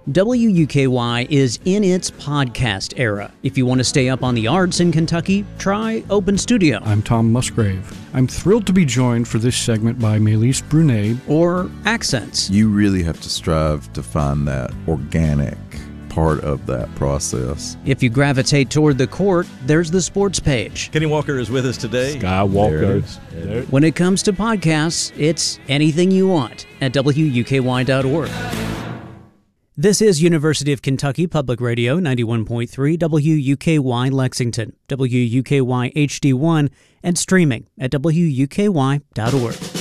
WUKY is in its podcast era. If you want to stay up on the arts in Kentucky, try Open Studio. I'm Tom Musgrave. I'm thrilled to be joined for this segment by Melise Brunet. Or Accents. You really have to strive to find that organic part of that process. If you gravitate toward the court, there's the sports page. Kenny Walker is with us today. Sky Walker. When it comes to podcasts, it's anything you want at WUKY.org. This is University of Kentucky Public Radio, 91.3 WUKY Lexington, WUKY HD1, and streaming at WUKY.org.